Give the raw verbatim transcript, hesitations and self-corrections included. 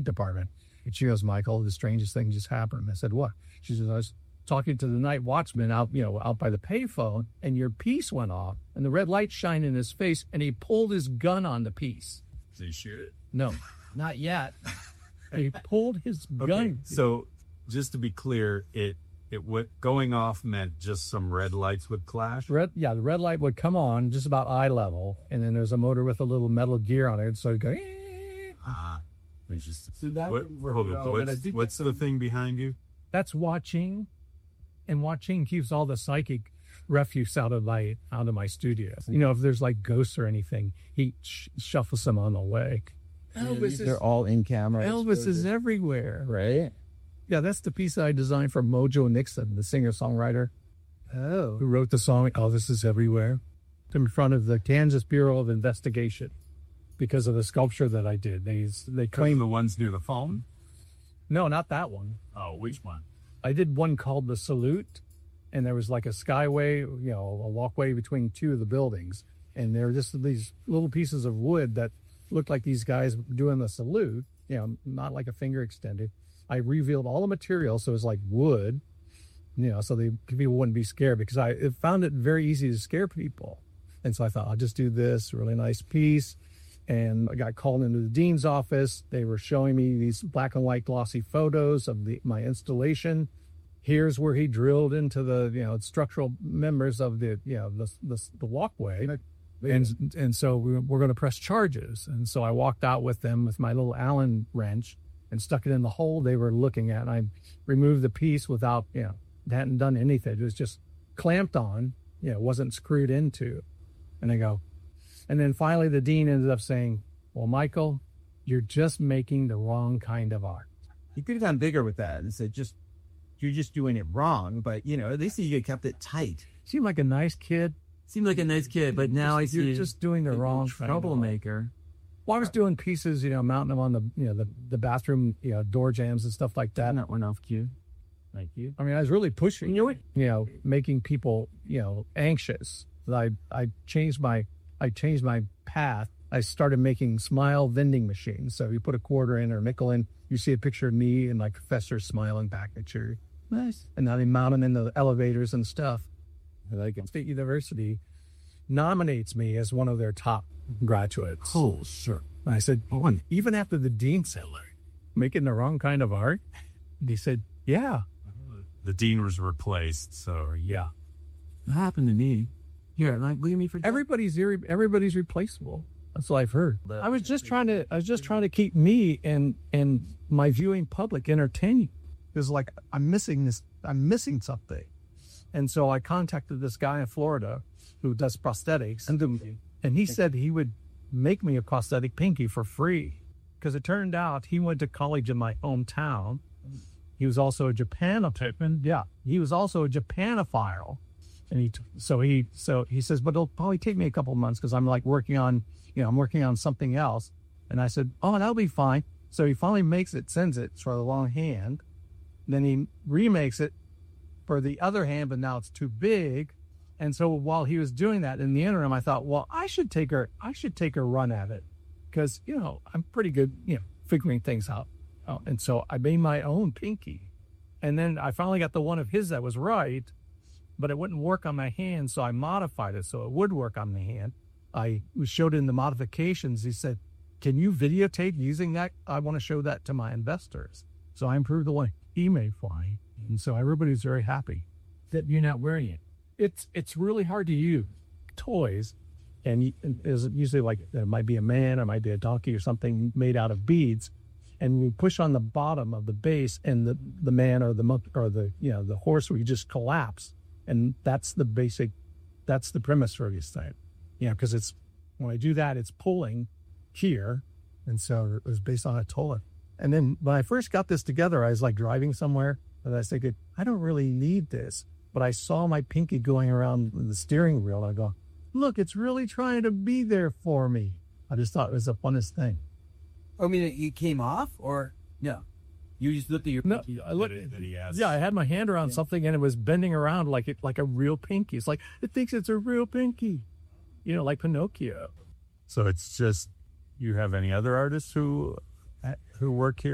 department. And she goes, Michael, the strangest thing just happened. I said, what? She says, I was talking to the night watchman out, you know, out by the payphone, and your piece went off, and the red light shined in his face, and he pulled his gun on the piece. Did he shoot it? No, not yet. He pulled his Okay, gun. so just to be clear, it it what going off meant just some red lights would clash. Red, yeah, the red light would come on just about eye level, and then there's a motor with a little metal gear on it, so it go. Ah, interesting. So that What, would work hold on, well, what's, but I think- what's the thing behind you? That's watching, and watching keeps all the psychic refuse out of my out of my studio. You know, if there's like ghosts or anything, he sh- shuffles them on the way. Elvis is They're all in camera. Elvis is everywhere. Right? Yeah, that's the piece I designed for Mojo Nixon, the singer-songwriter Oh. who wrote the song Elvis is Everywhere, in front of the Kansas Bureau of Investigation because of the sculpture that I did. They they Claim claim the ones near the phone. no, not that one. Oh, which one? I did one called the Salute, and there was like a skyway, you know, a walkway between two of the buildings, and there were just these little pieces of wood that looked like these guys doing the salute, you know, not like a finger extended. I revealed all the material, so it was like wood, you know, so the people wouldn't be scared, because I it found it very easy to scare people. And so I thought, I'll just do this really nice piece. And I got called into the dean's office. They were showing me these black and white glossy photos of the my installation. Here's where he drilled into the, you know, structural members of the, you know, the the, the walkway. And and so we we're going to press charges. And so I walked out with them with my little Allen wrench and stuck it in the hole they were looking at. And I removed the piece without, you know, hadn't done anything. It was just clamped on, you know, wasn't screwed into. And I go, and then finally the dean ended up saying, well, Michael, you're just making the wrong kind of art. You could have gone bigger with that and said, just, you're just doing it wrong. But, you know, at least you kept it tight. Seemed like a nice kid. Seemed like a nice kid, but now I see You're just doing the wrong kind of art. troublemaker. Well, I was doing pieces, you know, mounting them on the, you know, the, the bathroom, you know, door jams and stuff like that. That went off cue. Thank you. I mean, I was really pushing, You know what? you know, making people, you know, anxious. I, I changed my, I changed my path. I started making smile vending machines. So you put a quarter in or a nickel in, you see a picture of me and my professor smiling back at you. Nice. And now they mount them in the elevators and stuff. I like it. State University nominates me as one of their top graduates. Oh, sure. And I said, oh, and even after the dean said, like, making the wrong kind of art, and he said, yeah. The dean was replaced, so yeah. What happened to me? Here, like, look at me for Everybody's irre- everybody's replaceable. That's what I've heard. I was just trying to I was just trying to keep me and and my viewing public entertained. It's like I'm missing this. I'm missing something, and so I contacted this guy in Florida who does prosthetics, and and he said he would make me a prosthetic pinky for free, because it turned out he went to college in my hometown. He was also a Japanophile. Yeah, he was also a Japanophile. And he, so he, so he says, but it'll probably take me a couple of months because I'm like working on, you know, I'm working on something else. And I said, oh, that'll be fine. So he finally makes it, sends it for the long hand. Then he remakes it for the other hand, but now it's too big. And so while he was doing that in the interim, I thought, well, I should take her, I should take a run at it, because, you know, I'm pretty good, you know, figuring things out. Oh, and so I made my own pinky. And then I finally got the one of his that was right, but it wouldn't work on my hand, so I modified it so it would work on the hand. I showed in the modifications. He said, can you videotape using that? I want to show that to my investors. So I improved the one he made for me. And so everybody's very happy that you're not wearing it. It's it's really hard to use toys. And is usually like, there might be a man, or it might be a donkey or something made out of beads. And you push on the bottom of the base, and the, the man or the monkey or the, you know, the horse will just collapse. And that's the basic, that's the premise for this thing. You know, because it's, when I do that, it's pulling here. And so it was based on a toilet. And then when I first got this together, I was like driving somewhere, and I was thinking, I don't really need this. But I saw my pinky going around the steering wheel, and I go, look, it's really trying to be there for me. I just thought it was the funnest thing. I mean, it came off, or no? You just looked at your No, pinky. I looked. That he has. Yeah, I had my hand around Yeah. something, and it was bending around like it, like a real pinky. It's like it thinks it's a real pinky, you know, like Pinocchio. So it's just, you have any other artists who who work here?